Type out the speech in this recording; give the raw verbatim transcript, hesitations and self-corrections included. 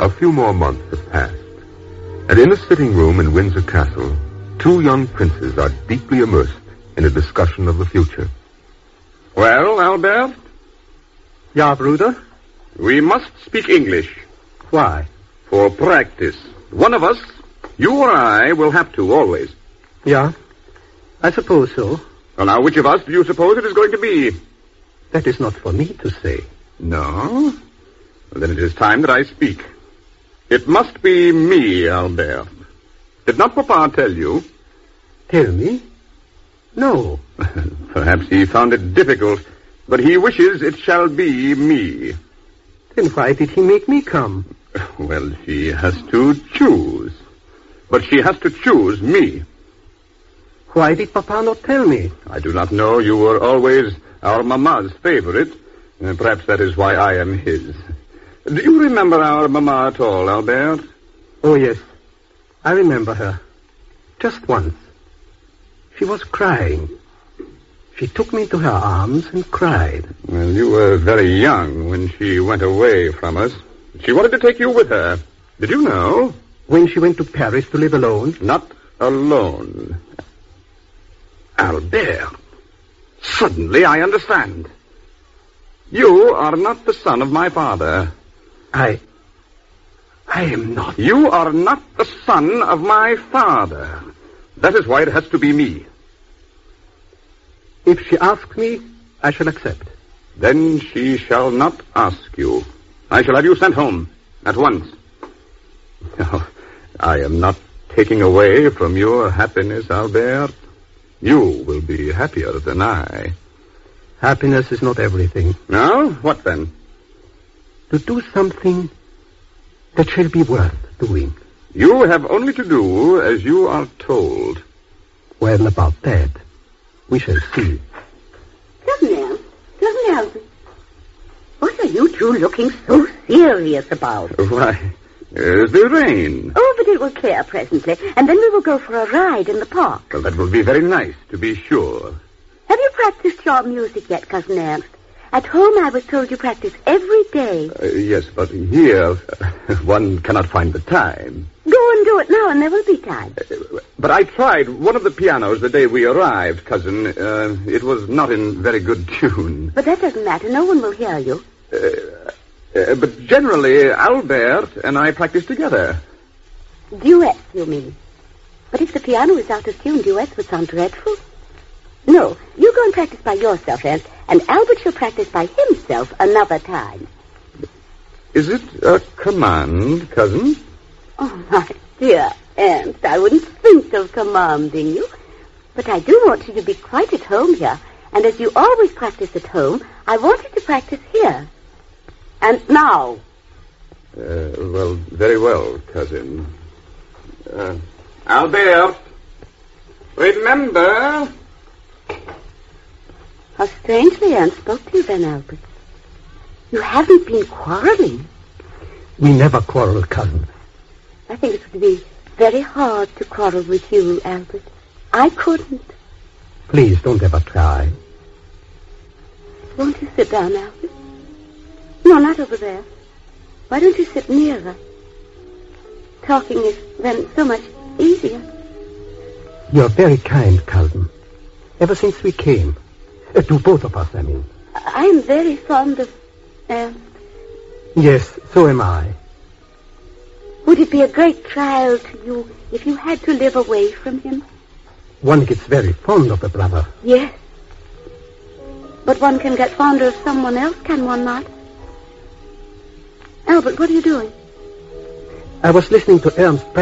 A few more months have passed, and in a sitting room in Windsor Castle, two young princes are deeply immersed in a discussion of the future. Well, Albert? Ja, Bruder? We must speak English. Why? For practice. One of us, you or I, will have to, always. Yeah, I suppose so. Well, now, which of us do you suppose it is going to be? That is not for me to say. No? Well, then it is time that I speak. It must be me, Albert. Did not Papa tell you? Tell me? No. Perhaps he found it difficult, but he wishes it shall be me. Then why did he make me come? Well, she has to choose. But she has to choose me. Why did Papa not tell me? I do not know. You were always our Mamma's favorite. Uh, perhaps that is why I am his. Do you remember our Mamma at all, Albert? Oh, yes. I remember her. Just once. She was crying. She took me into her arms and cried. Well, you were very young when she went away from us. She wanted to take you with her. Did you know? When she went to Paris to live alone? Not alone. Albert. Suddenly I understand. You are not the son of my father. I... I am not. You are not the son of my father. That is why it has to be me. If she asks me, I shall accept. Then she shall not ask you. I shall have you sent home at once. No, I am not taking away from your happiness, Albert. You will be happier than I. Happiness is not everything. No? What then? To do something that shall be worth doing. You have only to do as you are told. Well, about that, we shall see. Cousin Al, Cousin Albert, what are you two looking so serious about? Why, uh, the rain. Oh, but it will clear presently, and then we will go for a ride in the park. Well, that will be very nice, to be sure. Have you practiced your music yet, Cousin Ernst? At home, I was told you practice every day. Uh, yes, but here, one cannot find the time. Go and do it now, and there will be time. Uh, but I tried one of the pianos the day we arrived, cousin. Uh, it was not in very good tune. But that doesn't matter. No one will hear you. Uh, uh, but generally, Albert and I practice together. Duets, you mean? But if the piano is out of tune, duets would sound dreadful. No, you go and practice by yourself, Ernst, and Albert shall practice by himself another time. Is it a command, cousin? Oh, my dear Ernst, I wouldn't think of commanding you. But I do want you to be quite at home here. And as you always practice at home, I want you to practice here. And now. Uh, well, very well, cousin. Uh, Albert, remember... How strangely Ernst spoke to you then, Albert. You haven't been quarreling. We never quarrel, cousin. I think it would be very hard to quarrel with you, Albert. I couldn't. Please don't ever try. Won't you sit down, Albert? No, not over there. Why don't you sit nearer? Talking is then so much easier. You're very kind, cousin. Ever since we came. Uh, to both of us, I mean. I am very fond of Ernst. Yes, so am I. Would it be a great trial to you if you had to live away from him? One gets very fond of a brother. Yes. But one can get fonder of someone else, can one not? Albert, what are you doing? I was listening to Ernst